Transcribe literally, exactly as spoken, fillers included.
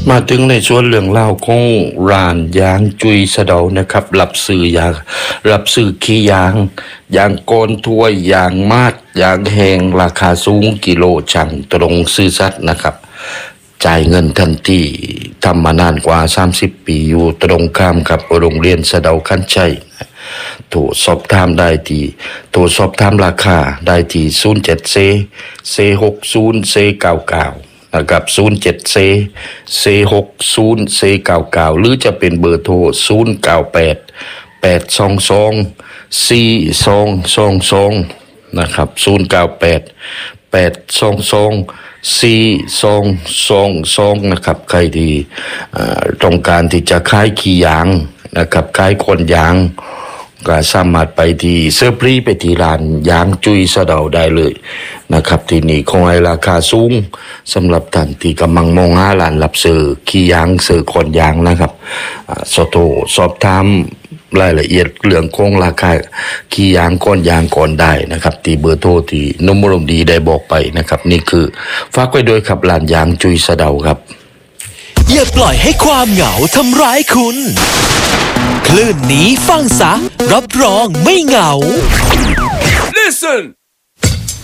มาถึงในส่วนเรื่องเล่าของร้านยางจุยสะเดานะครับรับซื้อยางรับซื้อขี้ยางยางโกนถ้วยยางมาดยางแห้งราคาสูงกิโลช่างตรงซื้อสัตว์นะครับจ่ายเงินทันทีทำมานานกว่าสามสิบปีอยู่ตรงข้ามกับโรงเรียนสะเดาคันชัยโทรสอบถามได้ที่โทรสอบถามราคาได้ที่ศูนย์เจ็ดเซเซหกศูนย์เซเก้าเก้านะครับศูนย์เจ็ดเซเซหกศูนย์เซเก้าเก้าหรือจะเป็นเบอร์โทรศูนย์เก้าแปดแปดสองสองสี่สองสองสองนะครับศูนย์เก้าแปดแปดสองสองสี่สองสองสองนะครับใครที่ต้องการที่จะขายขี้ยางนะครับขายคนยางก็สามารถไปที่เสื้อปรีไปที่ร้านยางจุยสะเดาได้เลยนะครับที่นี่คงให้ราคาสูงสำหรับท่านที่กำลังมองหาร้านรับซื้อขี้ยางซื้อคนยางนะครับสอบโทรสอบถามรายละเอียดเรื่องโครงราคาขี้ยางก้อนยางก่อนได้นะครับที่เบอร์โทรที่นุ่มรมดีได้บอกไปนะครับนี่คือฝากไว้ด้วยครับร้านยางจุยสะเดาครับอย่าปล่อยให้ความเหงาทำร้ายคุณคลื่นนี้ฟังซะรับรองไม่เหงา Listen